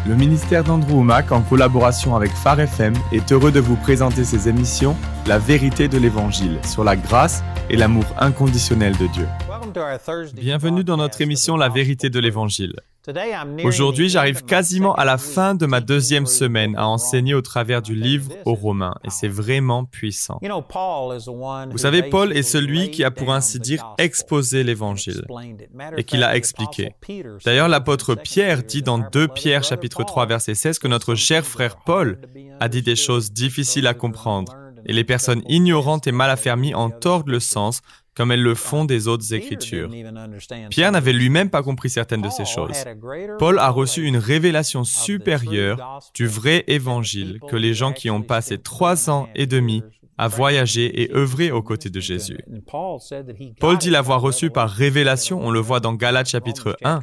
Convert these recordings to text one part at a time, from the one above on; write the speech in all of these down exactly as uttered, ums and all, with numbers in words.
Le ministère d'Andrew Wommack, en collaboration avec Phare F M, est heureux de vous présenter ses émissions « La vérité de l'Évangile » sur la grâce et l'amour inconditionnel de Dieu. Bienvenue dans notre émission « La vérité de l'Évangile ». Aujourd'hui, j'arrive quasiment à la fin de ma deuxième semaine à enseigner au travers du livre aux Romains, et c'est vraiment puissant. Vous savez, Paul est celui qui a, pour ainsi dire, exposé l'Évangile, et qui l'a expliqué. D'ailleurs, l'apôtre Pierre dit dans deux Pierre chapitre trois verset seize que notre cher frère Paul a dit des choses difficiles à comprendre, et les personnes ignorantes et mal affermies en tordent le sens, comme elles le font des autres Écritures. Pierre n'avait lui-même pas compris certaines de ces choses. Paul a reçu une révélation supérieure du vrai Évangile que les gens qui ont passé trois ans et demi à voyager et œuvrer aux côtés de Jésus. Paul dit l'avoir reçu par révélation, on le voit dans Galates chapitre un.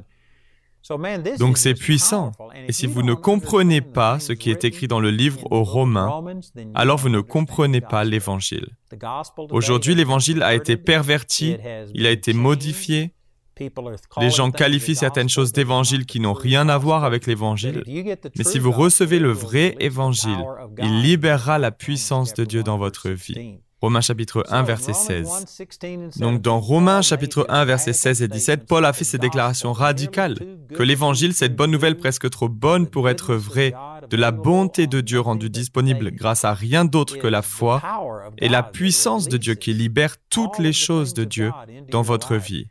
Donc c'est puissant. Et si vous ne comprenez pas ce qui est écrit dans le livre aux Romains, alors vous ne comprenez pas l'Évangile. Aujourd'hui, l'Évangile a été perverti, il a été modifié. Les gens qualifient certaines choses d'Évangile qui n'ont rien à voir avec l'Évangile. Mais si vous recevez le vrai Évangile, il libérera la puissance de Dieu dans votre vie. Romains chapitre un, verset seize. Donc dans Romains chapitre un, verset seize et dix-sept, Paul a fait ces déclarations radicales, que l'Évangile, cette bonne nouvelle presque trop bonne pour être vraie, de la bonté de Dieu rendue disponible grâce à rien d'autre que la foi, et la puissance de Dieu qui libère toutes les choses de Dieu dans votre vie.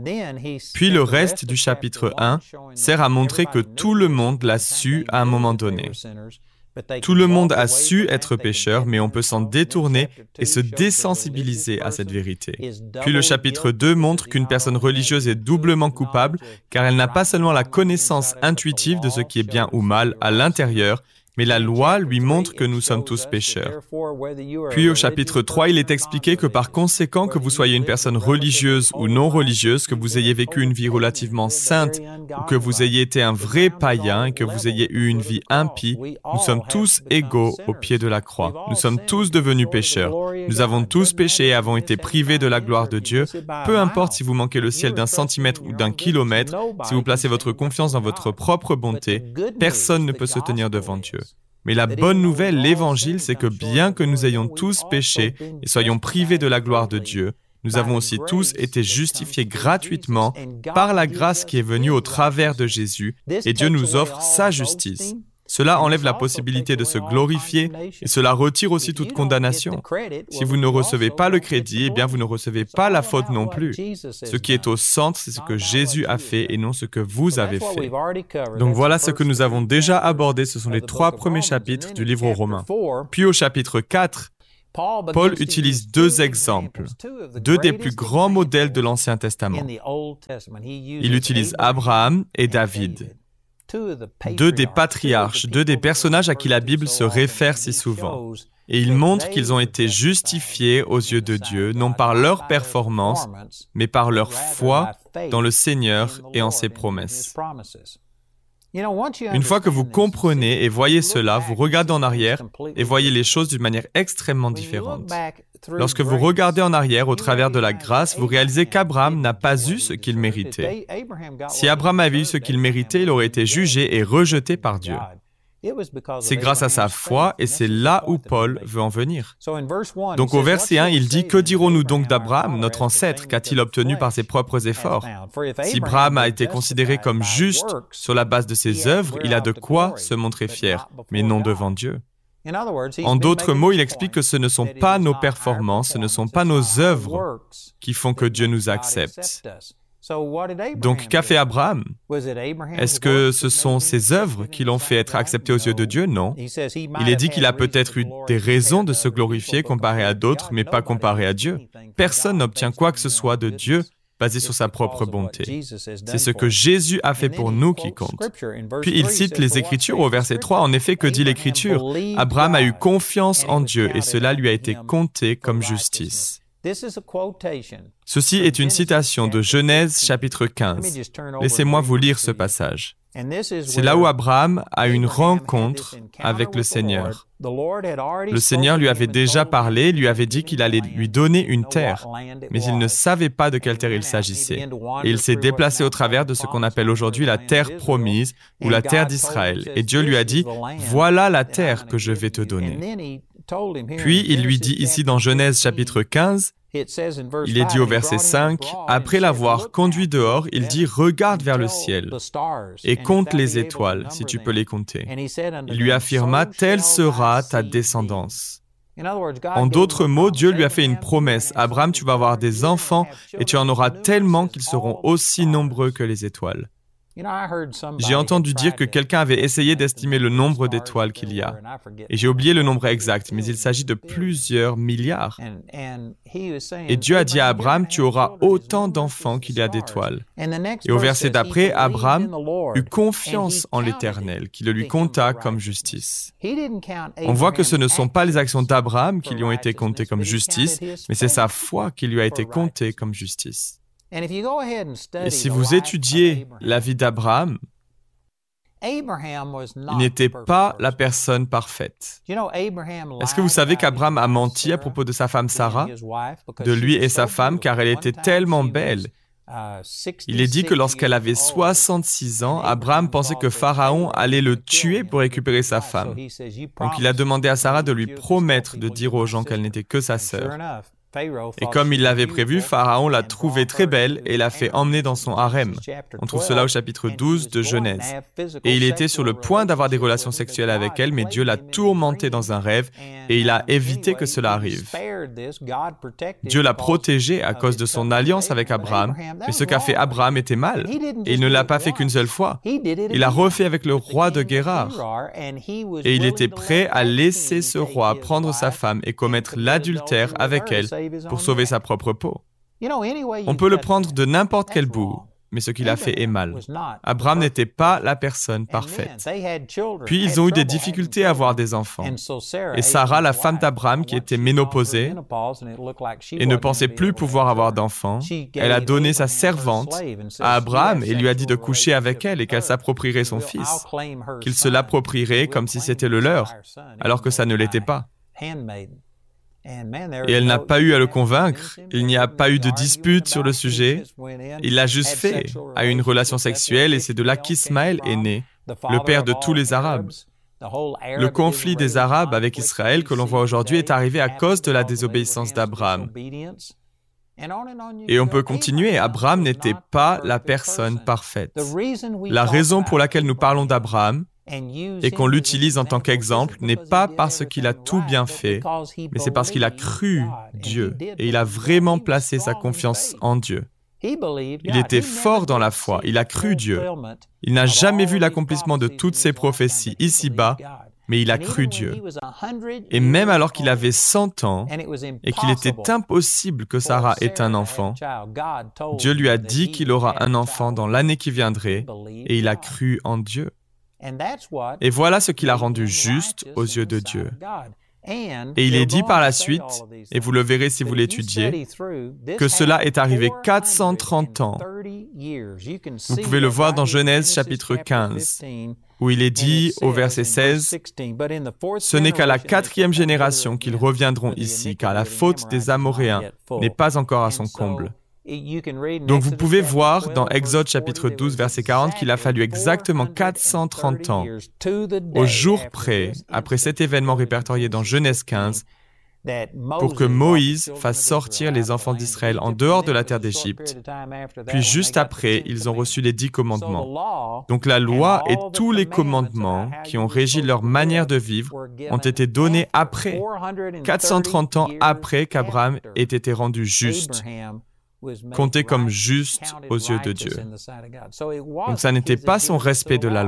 Puis le reste du chapitre un sert à montrer que tout le monde l'a su à un moment donné. Tout le monde a su être pécheur, mais on peut s'en détourner et se désensibiliser à cette vérité. Puis le chapitre deux montre qu'une personne religieuse est doublement coupable, car elle n'a pas seulement la connaissance intuitive de ce qui est bien ou mal à l'intérieur, mais la loi lui montre que nous sommes tous pécheurs. Puis au chapitre trois, il est expliqué que par conséquent, que vous soyez une personne religieuse ou non religieuse, que vous ayez vécu une vie relativement sainte, ou que vous ayez été un vrai païen et que vous ayez eu une vie impie, nous sommes tous égaux au pied de la croix. Nous sommes tous devenus pécheurs. Nous avons tous péché et avons été privés de la gloire de Dieu. Peu importe si vous manquez le ciel d'un centimètre ou d'un kilomètre, si vous placez votre confiance dans votre propre bonté, personne ne peut se tenir devant Dieu. Mais la bonne nouvelle, l'Évangile, c'est que bien que nous ayons tous péché et soyons privés de la gloire de Dieu, nous avons aussi tous été justifiés gratuitement par la grâce qui est venue au travers de Jésus, et Dieu nous offre sa justice. Cela enlève la possibilité de se glorifier et cela retire aussi toute condamnation. Si vous ne recevez pas le crédit, eh bien vous ne recevez pas la faute non plus. Ce qui est au centre, c'est ce que Jésus a fait et non ce que vous avez fait. Donc voilà ce que nous avons déjà abordé, ce sont les trois premiers chapitres du livre aux Romains. Puis au chapitre quatre, Paul utilise deux exemples, deux des plus grands modèles de l'Ancien Testament. Il utilise Abraham et David. Deux des patriarches, deux des personnages à qui la Bible se réfère si souvent. Et il montre qu'ils ont été justifiés aux yeux de Dieu, non par leur performance, mais par leur foi dans le Seigneur et en ses promesses. Une fois que vous comprenez et voyez cela, vous regardez en arrière et voyez les choses d'une manière extrêmement différente. Lorsque vous regardez en arrière au travers de la grâce, vous réalisez qu'Abraham n'a pas eu ce qu'il méritait. Si Abraham avait eu ce qu'il méritait, il aurait été jugé et rejeté par Dieu. C'est grâce à sa foi et c'est là où Paul veut en venir. Donc au verset un, il dit « Que dirons-nous donc d'Abraham, notre ancêtre, qu'a-t-il obtenu par ses propres efforts ?» Si Abraham a été considéré comme juste sur la base de ses œuvres, il a de quoi se montrer fier, mais non devant Dieu. En d'autres mots, il explique que ce ne sont pas nos performances, ce ne sont pas nos œuvres qui font que Dieu nous accepte. Donc, qu'a fait Abraham? Est-ce que ce sont ses œuvres qui l'ont fait être accepté aux yeux de Dieu? Non. Il est dit qu'il a peut-être eu des raisons de se glorifier comparé à d'autres, mais pas comparé à Dieu. Personne n'obtient quoi que ce soit de Dieu basé sur sa propre bonté. C'est ce que Jésus a fait pour nous qui compte. Puis il cite les Écritures au verset trois. En effet, que dit l'Écriture? Abraham a eu confiance en Dieu et cela lui a été compté comme justice. Ceci est une citation de Genèse chapitre quinze. Laissez-moi vous lire ce passage. C'est là où Abraham a une rencontre avec le Seigneur. Le Seigneur lui avait déjà parlé, lui avait dit qu'il allait lui donner une terre, mais il ne savait pas de quelle terre il s'agissait. Et il s'est déplacé au travers de ce qu'on appelle aujourd'hui la terre promise ou la terre d'Israël. Et Dieu lui a dit, « Voilà la terre que je vais te donner. » Puis il lui dit ici dans Genèse chapitre quinze, il est dit au verset cinq, « Après l'avoir conduit dehors, il dit, regarde vers le ciel et compte les étoiles, si tu peux les compter. » Il lui affirma, « Telle sera ta descendance. » En d'autres mots, Dieu lui a fait une promesse. « Abraham, tu vas avoir des enfants et tu en auras tellement qu'ils seront aussi nombreux que les étoiles. » J'ai entendu dire que quelqu'un avait essayé d'estimer le nombre d'étoiles qu'il y a. Et j'ai oublié le nombre exact, mais il s'agit de plusieurs milliards. Et Dieu a dit à Abraham, tu auras autant d'enfants qu'il y a d'étoiles. Et au verset d'après, Abraham eut confiance en l'Éternel, qui le lui compta comme justice. On voit que ce ne sont pas les actions d'Abraham qui lui ont été comptées comme justice, mais c'est sa foi qui lui a été comptée comme justice. Et si vous étudiez la vie d'Abraham, il n'était pas la personne parfaite. Est-ce que vous savez qu'Abraham a menti à propos de sa femme Sarah, de lui et sa femme, car elle était tellement belle? Il est dit que lorsqu'elle avait soixante-six ans, Abraham pensait que Pharaon allait le tuer pour récupérer sa femme. Donc il a demandé à Sarah de lui promettre de dire aux gens qu'elle n'était que sa sœur. Et comme il l'avait prévu, Pharaon l'a trouvée très belle et l'a fait emmener dans son harem. On trouve cela au chapitre douze de Genèse. Et il était sur le point d'avoir des relations sexuelles avec elle, mais Dieu l'a tourmenté dans un rêve et il a évité que cela arrive. Dieu l'a protégé à cause de son alliance avec Abraham, mais ce qu'a fait Abraham était mal. Et il ne l'a pas fait qu'une seule fois. Il a refait avec le roi de Guérar. Et il était prêt à laisser ce roi prendre sa femme et commettre l'adultère avec elle pour sauver sa propre peau. On peut le prendre de n'importe quel bout, mais ce qu'il a fait est mal. Abraham n'était pas la personne parfaite. Puis ils ont eu des difficultés à avoir des enfants. Et Sarah, la femme d'Abraham, qui était ménopausée et ne pensait plus pouvoir avoir d'enfants, elle a donné sa servante à Abraham et lui a dit de coucher avec elle et qu'elle s'approprierait son fils, qu'il se l'approprierait comme si c'était le leur, alors que ça ne l'était pas. Et elle n'a pas eu à le convaincre, il n'y a pas eu de dispute sur le sujet, il l'a juste fait, a eu une relation sexuelle et c'est de là qu'Ismaël est né, le père de tous les Arabes. Le conflit des Arabes avec Israël que l'on voit aujourd'hui est arrivé à cause de la désobéissance d'Abraham. Et on peut continuer, Abraham n'était pas la personne parfaite. La raison pour laquelle nous parlons d'Abraham, et qu'on l'utilise en tant qu'exemple n'est pas parce qu'il a tout bien fait, mais c'est parce qu'il a cru Dieu et il a vraiment placé sa confiance en Dieu. Il était fort dans la foi, il a cru Dieu. Il n'a jamais vu l'accomplissement de toutes ses prophéties ici-bas, mais il a cru Dieu. Et même alors qu'il avait cent ans et qu'il était impossible que Sarah ait un enfant, Dieu lui a dit qu'il aura un enfant dans l'année qui viendrait et il a cru en Dieu. Et voilà ce qui l'a rendu juste aux yeux de Dieu. Et il est dit par la suite, et vous le verrez si vous l'étudiez, que cela est arrivé quatre cent trente ans. Vous pouvez le voir dans Genèse chapitre quinze, où il est dit au verset seize, « Ce n'est qu'à la quatrième génération qu'ils reviendront ici, car la faute des Amoréens n'est pas encore à son comble. » Donc vous pouvez voir dans Exode chapitre douze, verset quarante, qu'il a fallu exactement quatre cent trente ans, au jour près, après cet événement répertorié dans Genèse quinze, pour que Moïse fasse sortir les enfants d'Israël en dehors de la terre d'Égypte. Puis juste après, ils ont reçu les dix commandements. Donc la loi et tous les commandements qui ont régi leur manière de vivre ont été donnés après, quatre cent trente ans après qu'Abraham ait été rendu juste, compté comme juste aux yeux de Dieu. Donc ça n'était pas son respect de la loi.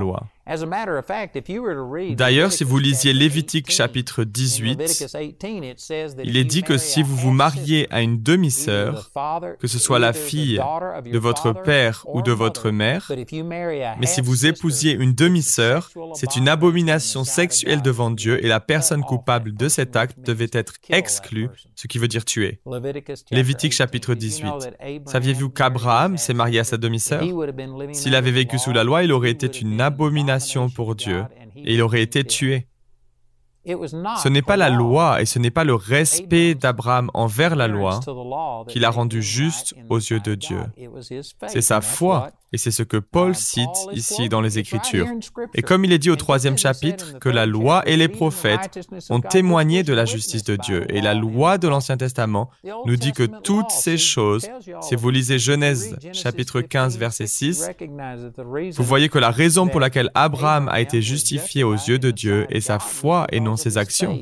D'ailleurs, si vous lisiez Lévitique chapitre dix-huit, il est dit que si vous vous mariez à une demi-sœur, que ce soit la fille de votre père ou de votre mère, mais si vous épousiez une demi-sœur, c'est une abomination sexuelle devant Dieu et la personne coupable de cet acte devait être exclue, ce qui veut dire tuée. Lévitique chapitre dix-huit. Saviez-vous qu'Abraham s'est marié à sa demi-sœur? S'il avait vécu sous la loi, il aurait été une abomination pour Dieu et il aurait été tué. Ce n'est pas la loi et ce n'est pas le respect d'Abraham envers la loi qui l'a rendu juste aux yeux de Dieu. C'est sa foi, et c'est ce que Paul cite ici dans les Écritures. Et comme il est dit au troisième chapitre, que la loi et les prophètes ont témoigné de la justice de Dieu. Et la loi de l'Ancien Testament nous dit que toutes ces choses, si vous lisez Genèse chapitre quinze, verset six, vous voyez que la raison pour laquelle Abraham a été justifié aux yeux de Dieu est sa foi et non ses actions.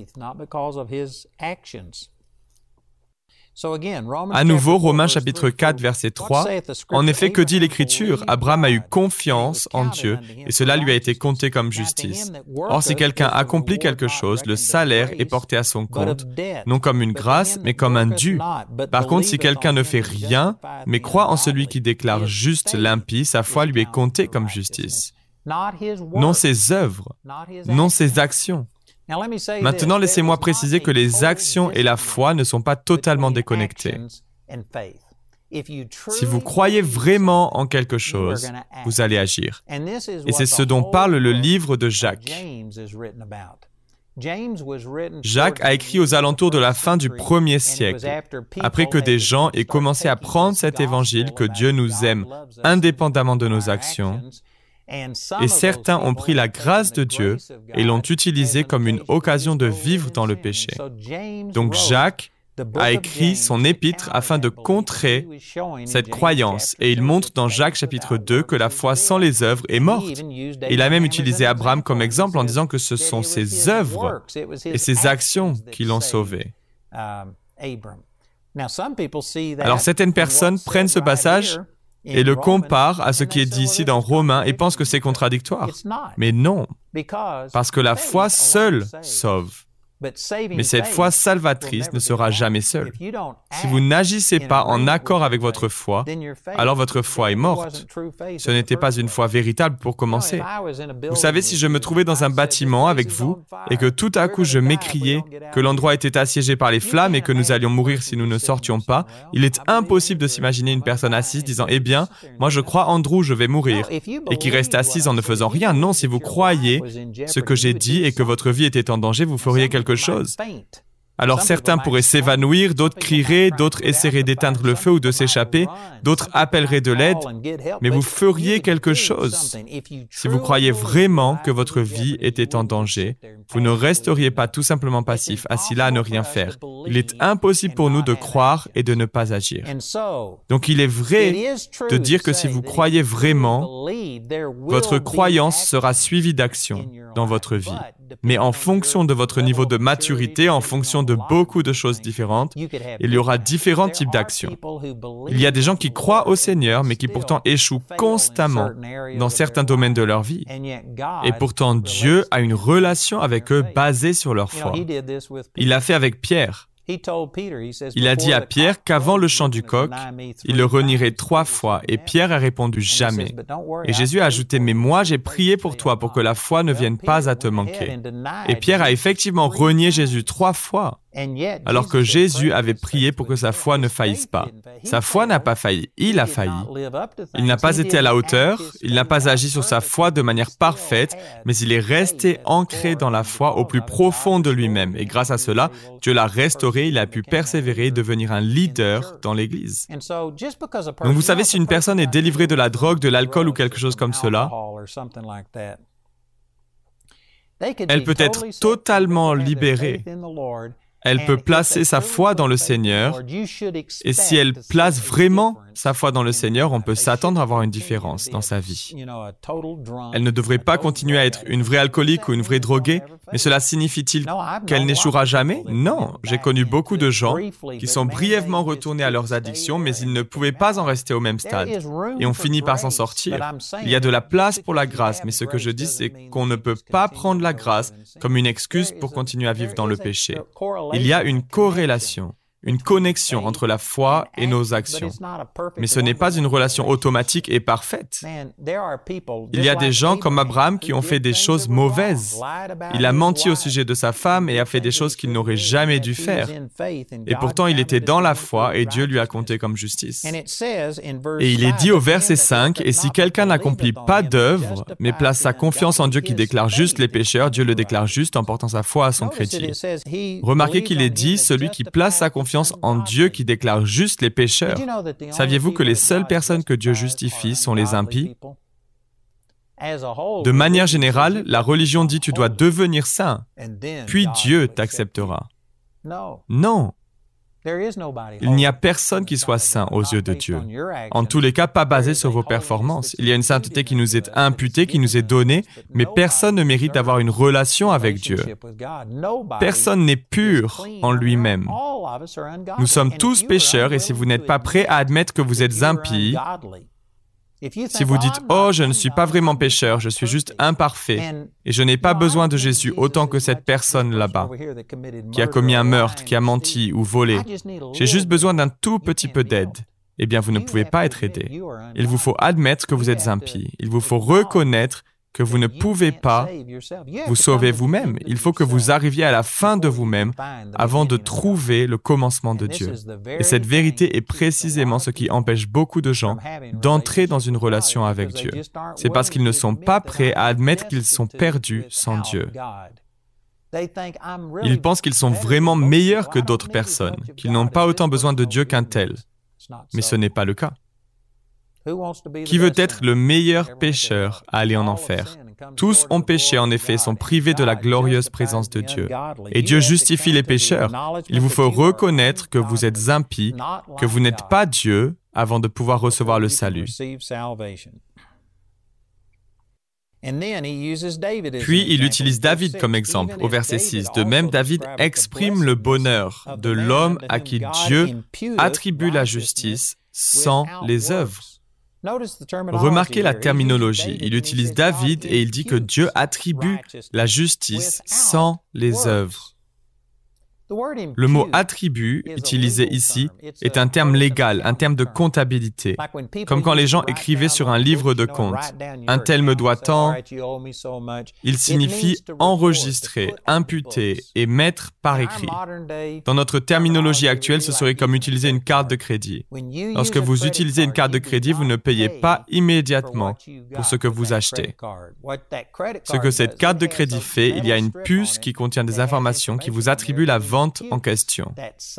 À nouveau, Romains chapitre quatre, verset trois, « En effet, que dit l'Écriture? Abraham a eu confiance en Dieu, et cela lui a été compté comme justice. Or, si quelqu'un accomplit quelque chose, le salaire est porté à son compte, non comme une grâce, mais comme un dû. Par contre, si quelqu'un ne fait rien, mais croit en celui qui déclare juste l'impie, sa foi lui est comptée comme justice. Non ses œuvres, non ses actions. » Maintenant, laissez-moi préciser que les actions et la foi ne sont pas totalement déconnectées. Si vous croyez vraiment en quelque chose, vous allez agir. Et c'est ce dont parle le livre de Jacques. Jacques a écrit aux alentours de la fin du premier siècle, après que des gens aient commencé à prendre cet évangile que Dieu nous aime indépendamment de nos actions. Et certains ont pris la grâce de Dieu et l'ont utilisée comme une occasion de vivre dans le péché. Donc Jacques a écrit son épître afin de contrer cette croyance. Et il montre dans Jacques chapitre deux que la foi sans les œuvres est morte. Il a même utilisé Abraham comme exemple en disant que ce sont ses œuvres et ses actions qui l'ont sauvé. Alors certaines personnes prennent ce passage et le compare à ce qui est dit ici dans Romains et pense que c'est contradictoire. Mais non, parce que la foi seule sauve. Mais cette foi salvatrice ne sera jamais seule. Si vous n'agissez pas en accord avec votre foi, alors votre foi est morte. Ce n'était pas une foi véritable pour commencer. Vous savez, si je me trouvais dans un bâtiment avec vous et que tout à coup je m'écriais que l'endroit était assiégé par les flammes et que nous allions mourir si nous ne sortions pas, il est impossible de s'imaginer une personne assise disant « Eh bien, moi je crois Andrew, je vais mourir » et qui reste assise en ne faisant rien. Non, si vous croyez ce que j'ai dit et que votre vie était en danger, vous feriez quelque chose. Alors certains pourraient s'évanouir, d'autres crieraient, d'autres essaieraient d'éteindre le feu ou de s'échapper, d'autres appelleraient de l'aide, mais vous feriez quelque chose. Si vous croyez vraiment que votre vie était en danger, vous ne resteriez pas tout simplement passif, assis là à ne rien faire. Il est impossible pour nous de croire et de ne pas agir. Donc il est vrai de dire que si vous croyez vraiment, votre croyance sera suivie d'action dans votre vie. Mais en fonction de votre niveau de maturité, en fonction de beaucoup de choses différentes, il y aura différents types d'actions. Il y a des gens qui croient au Seigneur, mais qui pourtant échouent constamment dans certains domaines de leur vie. Et pourtant, Dieu a une relation avec eux basée sur leur foi. Il l'a fait avec Pierre. Il a dit à Pierre qu'avant le chant du coq, il le renierait trois fois, et Pierre a répondu « jamais ». Et Jésus a ajouté « mais moi j'ai prié pour toi pour que la foi ne vienne pas à te manquer ». Et Pierre a effectivement renié Jésus trois fois, alors que Jésus avait prié pour que sa foi ne faillisse pas. Sa foi n'a pas failli, il a failli. Il n'a pas été à la hauteur, il n'a pas agi sur sa foi de manière parfaite, mais il est resté ancré dans la foi au plus profond de lui-même. Et grâce à cela, Dieu l'a restauré, il a pu persévérer et devenir un leader dans l'Église. Donc vous savez, si une personne est délivrée de la drogue, de l'alcool ou quelque chose comme cela, elle peut être totalement libérée. Elle peut placer sa foi dans le Seigneur, et si elle place vraiment sa foi dans le Seigneur, on peut s'attendre à voir une différence dans sa vie. Elle ne devrait pas continuer à être une vraie alcoolique ou une vraie droguée, mais cela signifie-t-il qu'elle n'échouera jamais? Non, j'ai connu beaucoup de gens qui sont brièvement retournés à leurs addictions, mais ils ne pouvaient pas en rester au même stade et ont fini par s'en sortir. Il y a de la place pour la grâce, mais ce que je dis, c'est qu'on ne peut pas prendre la grâce comme une excuse pour continuer à vivre dans le péché. Il y a une corrélation, une connexion entre la foi et nos actions. Mais ce n'est pas une relation automatique et parfaite. Il y a des gens comme Abraham qui ont fait des choses mauvaises. Il a menti au sujet de sa femme et a fait des choses qu'il n'aurait jamais dû faire. Et pourtant, il était dans la foi et Dieu lui a compté comme justice. Et il est dit au verset cinq, « Et si quelqu'un n'accomplit pas d'œuvre, mais place sa confiance en Dieu qui déclare juste les pécheurs, Dieu le déclare juste en portant sa foi à son crédit. » Remarquez qu'il est dit, « Celui qui place sa confiance en Dieu qui déclare juste les pécheurs. » Saviez-vous que les seules personnes que Dieu justifie sont les impies? De manière générale, la religion dit tu dois devenir saint, puis Dieu t'acceptera. Non. Il n'y a personne qui soit saint aux yeux de Dieu. En tous les cas, pas basé sur vos performances. Il y a une sainteté qui nous est imputée, qui nous est donnée, mais personne ne mérite d'avoir une relation avec Dieu. Personne n'est pur en lui-même. Nous sommes tous pécheurs et si vous n'êtes pas prêt à admettre que vous êtes impie, si vous dites « Oh, je ne suis pas vraiment pécheur, je suis juste imparfait et je n'ai pas besoin de Jésus autant que cette personne là-bas qui a commis un meurtre, qui a menti ou volé. J'ai juste besoin d'un tout petit peu d'aide. » Eh bien, vous ne pouvez pas être aidé. Il vous faut admettre que vous êtes impie. Il vous faut reconnaître que vous ne pouvez pas vous sauver vous-même. Il faut que vous arriviez à la fin de vous-même avant de trouver le commencement de Dieu. Et cette vérité est précisément ce qui empêche beaucoup de gens d'entrer dans une relation avec Dieu. C'est parce qu'ils ne sont pas prêts à admettre qu'ils sont perdus sans Dieu. Ils pensent qu'ils sont vraiment meilleurs que d'autres personnes, qu'ils n'ont pas autant besoin de Dieu qu'un tel. Mais ce n'est pas le cas. Qui veut être le meilleur pécheur à aller en enfer? Tous ont péché en effet, sont privés de la glorieuse présence de Dieu. Et Dieu justifie les pécheurs. Il vous faut reconnaître que vous êtes impies, que vous n'êtes pas Dieu avant de pouvoir recevoir le salut. Puis il utilise David comme exemple au verset six. De même, David exprime le bonheur de l'homme à qui Dieu attribue la justice sans les œuvres. Remarquez la terminologie. Il utilise David et il dit que Dieu attribue la justice sans les œuvres. Le mot « attribut » utilisé ici est un terme légal, un terme de comptabilité, comme quand les gens écrivaient sur un livre de compte « un tel me doit tant », il signifie enregistrer, imputer et mettre par écrit. Dans notre terminologie actuelle, ce serait comme utiliser une carte de crédit. Lorsque vous utilisez une carte de crédit, vous ne payez pas immédiatement pour ce que vous achetez. Ce que cette carte de crédit fait, il y a une puce qui contient des informations qui vous attribuent la vente en question.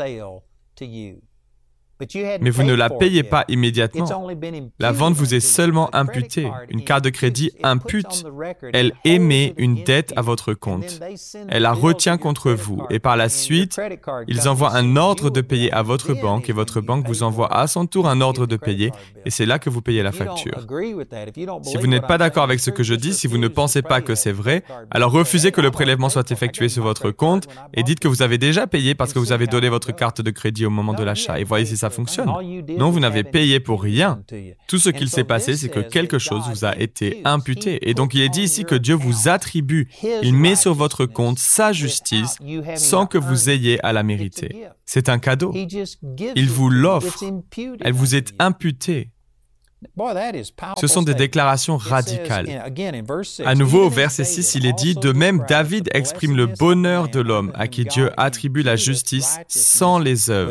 Mais vous ne la payez pas immédiatement. La vente vous est seulement imputée. Une carte de crédit impute. Elle émet une dette à votre compte. Elle la retient contre vous. Et par la suite, ils envoient un ordre de payer à votre banque et votre banque vous envoie à son tour un ordre de payer et c'est là que vous payez la facture. Si vous n'êtes pas d'accord avec ce que je dis, si vous ne pensez pas que c'est vrai, alors refusez que le prélèvement soit effectué sur votre compte et dites que vous avez déjà payé parce que vous avez donné votre carte de crédit au moment de l'achat et voyez si ça fonctionne. Non, vous n'avez payé pour rien. Tout ce qu'il s'est passé, c'est que quelque chose vous a été imputé. Et donc, il est dit ici que Dieu vous attribue, il met sur votre compte sa justice sans que vous ayez à la mériter. C'est un cadeau. Il vous l'offre. Elle vous est imputée. Ce sont des déclarations radicales. À nouveau, au verset six, il est dit « De même, David exprime le bonheur de l'homme à qui Dieu attribue la justice sans les œuvres.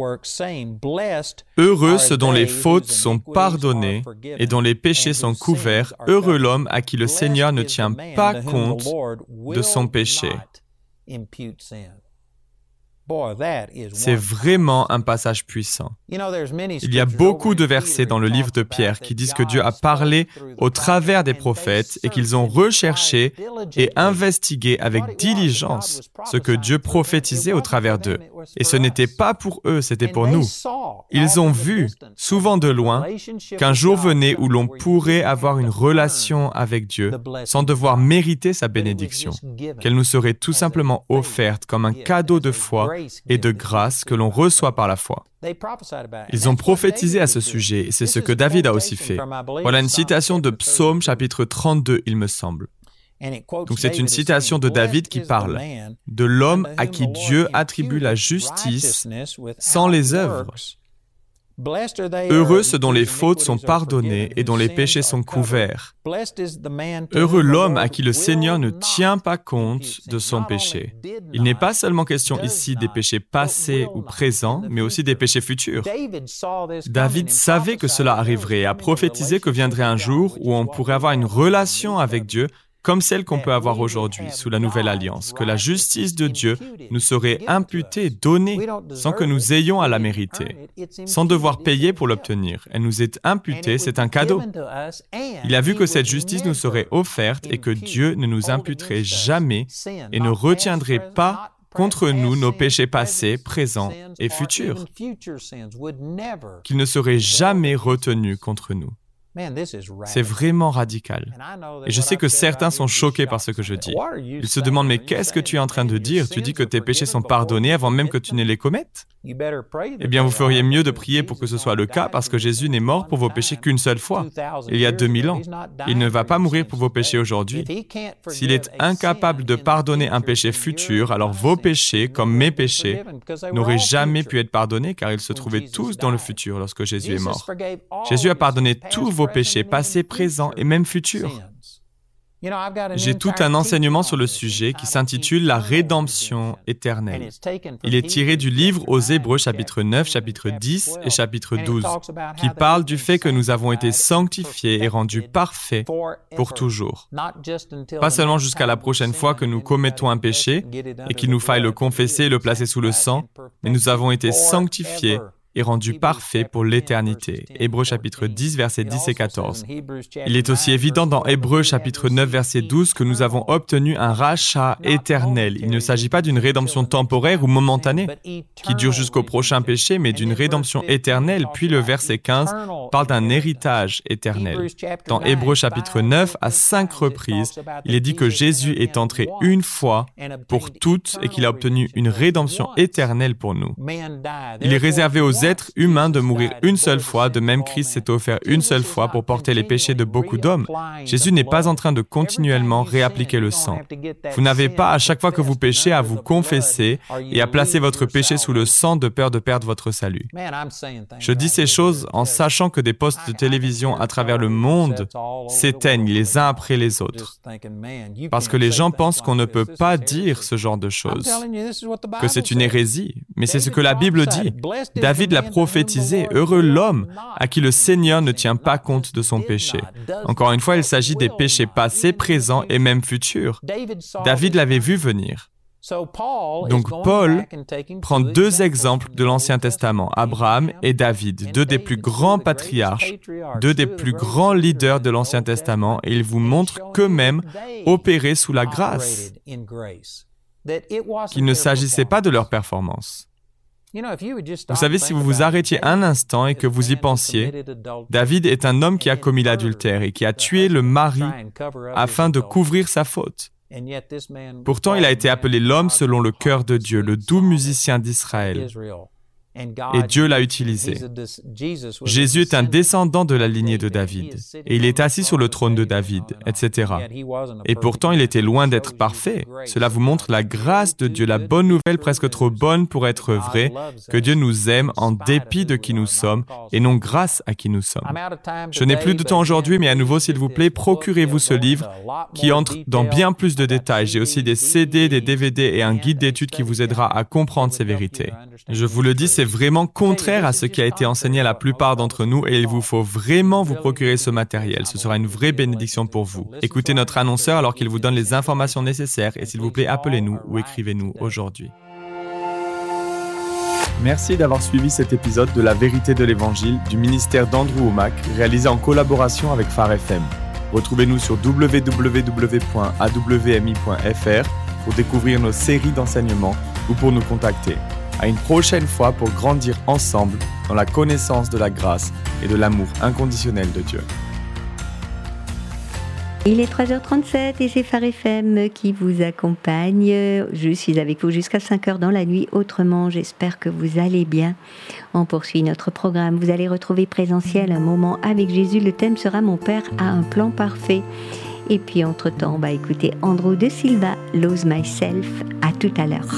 Heureux ceux dont les fautes sont pardonnées et dont les péchés sont couverts. Heureux l'homme à qui le Seigneur ne tient pas compte de son péché. » C'est vraiment un passage puissant. Il y a beaucoup de versets dans le livre de Pierre qui disent que Dieu a parlé au travers des prophètes et qu'ils ont recherché et investigué avec diligence ce que Dieu prophétisait au travers d'eux. Et ce n'était pas pour eux, c'était pour nous. Ils ont vu, souvent de loin, qu'un jour venait où l'on pourrait avoir une relation avec Dieu sans devoir mériter sa bénédiction, qu'elle nous serait tout simplement offerte comme un cadeau de foi et de grâce que l'on reçoit par la foi. Ils ont prophétisé à ce sujet, et c'est ce que David a aussi fait. Voilà une citation de Psaume chapitre trente-deux, il me semble. Donc c'est une citation de David qui parle de l'homme à qui Dieu attribue la justice sans les œuvres. Heureux ceux dont les fautes sont pardonnées et dont les péchés sont couverts. Heureux l'homme à qui le Seigneur ne tient pas compte de son péché. Il n'est pas seulement question ici des péchés passés ou présents, mais aussi des péchés futurs. David savait que cela arriverait et a prophétisé que viendrait un jour où on pourrait avoir une relation avec Dieu comme celle qu'on peut avoir aujourd'hui sous la Nouvelle Alliance, que la justice de Dieu nous serait imputée, donnée, sans que nous ayons à la mériter, sans devoir payer pour l'obtenir. Elle nous est imputée, c'est un cadeau. Il a vu que cette justice nous serait offerte et que Dieu ne nous imputerait jamais et ne retiendrait pas contre nous nos péchés passés, présents et futurs, qu'il ne serait jamais retenu contre nous. C'est vraiment radical. Et je sais que certains sont choqués par ce que je dis. Ils se demandent, mais qu'est-ce que tu es en train de dire? Tu dis que tes péchés sont pardonnés avant même que tu ne les commettes? Eh bien, vous feriez mieux de prier pour que ce soit le cas, parce que Jésus n'est mort pour vos péchés qu'une seule fois, il y a deux mille ans. Il ne va pas mourir pour vos péchés aujourd'hui. S'il est incapable de pardonner un péché futur, alors vos péchés, comme mes péchés, n'auraient jamais pu être pardonnés, car ils se trouvaient tous dans le futur lorsque Jésus est mort. Jésus a pardonné tous vos péchés passés, présents et même futurs. J'ai tout un enseignement sur le sujet qui s'intitule « La rédemption éternelle ». Il est tiré du livre aux Hébreux, chapitre neuf, chapitre dix et chapitre douze, qui parle du fait que nous avons été sanctifiés et rendus parfaits pour toujours. Pas seulement jusqu'à la prochaine fois que nous commettons un péché et qu'il nous faille le confesser et le placer sous le sang, mais nous avons été sanctifiés et rendu parfait pour l'éternité. Hébreux chapitre dix, versets dix et quatorze. Il est aussi évident dans Hébreux chapitre neuf, verset douze que nous avons obtenu un rachat éternel. Il ne s'agit pas d'une rédemption temporaire ou momentanée, qui dure jusqu'au prochain péché, mais d'une rédemption éternelle. Puis le verset quinze parle d'un héritage éternel. Dans Hébreux chapitre neuf, à cinq reprises, il est dit que Jésus est entré une fois pour toutes et qu'il a obtenu une rédemption éternelle pour nous. Il est réservé aux êtres humains de mourir une seule fois, de même Christ s'est offert une seule fois pour porter les péchés de beaucoup d'hommes. Jésus n'est pas en train de continuellement réappliquer le sang. Vous n'avez pas à chaque fois que vous péchez à vous confesser et à placer votre péché sous le sang de peur de perdre votre salut. Je dis ces choses en sachant que des postes de télévision à travers le monde s'éteignent les uns après les autres. Parce que les gens pensent qu'on ne peut pas dire ce genre de choses, que c'est une hérésie. Mais c'est ce que la Bible dit. David l'a prophétisé, heureux l'homme à qui le Seigneur ne tient pas compte de son péché. Encore une fois, il s'agit des péchés passés, présents et même futurs. David l'avait vu venir. Donc Paul prend deux exemples de l'Ancien Testament, Abraham et David, deux des plus grands patriarches, deux des plus grands leaders de l'Ancien Testament, et il vous montre qu'eux-mêmes opéraient sous la grâce, qu'il ne s'agissait pas de leur performance. Vous savez, si vous vous arrêtiez un instant et que vous y pensiez, David est un homme qui a commis l'adultère et qui a tué le mari afin de couvrir sa faute. Pourtant, il a été appelé l'homme selon le cœur de Dieu, le doux musicien d'Israël. Et Dieu l'a utilisé. Jésus est un descendant de la lignée de David, et il est assis sur le trône de David, et cetera. Et pourtant, il était loin d'être parfait. Cela vous montre la grâce de Dieu, la bonne nouvelle presque trop bonne pour être vraie, que Dieu nous aime en dépit de qui nous sommes, et non grâce à qui nous sommes. Je n'ai plus de temps aujourd'hui, mais à nouveau, s'il vous plaît, procurez-vous ce livre qui entre dans bien plus de détails. J'ai aussi des C D, des D V D et un guide d'études qui vous aidera à comprendre ces vérités. Je vous le dis, c'est vraiment contraire à ce qui a été enseigné à la plupart d'entre nous et il vous faut vraiment vous procurer ce matériel. Ce sera une vraie bénédiction pour vous. Écoutez notre annonceur alors qu'il vous donne les informations nécessaires et s'il vous plaît, appelez-nous ou écrivez-nous aujourd'hui. Merci d'avoir suivi cet épisode de La Vérité de l'Évangile du ministère d'Andrew Wommack, réalisé en collaboration avec Phare F M. Retrouvez-nous sur w w w point a w m i point f r pour découvrir nos séries d'enseignements ou pour nous contacter. À une prochaine fois pour grandir ensemble dans la connaissance de la grâce et de l'amour inconditionnel de Dieu. Il est trois heures trente-sept et c'est Phare F M qui vous accompagne. Je suis avec vous jusqu'à cinq heures dans la nuit. Autrement, j'espère que vous allez bien. On poursuit notre programme. Vous allez retrouver Présentiel, un moment avec Jésus. Le thème sera « Mon Père a un plan parfait ». Et puis entre-temps, bah, écoutez Andrew de Silva, « Lose Myself ». À tout à l'heure.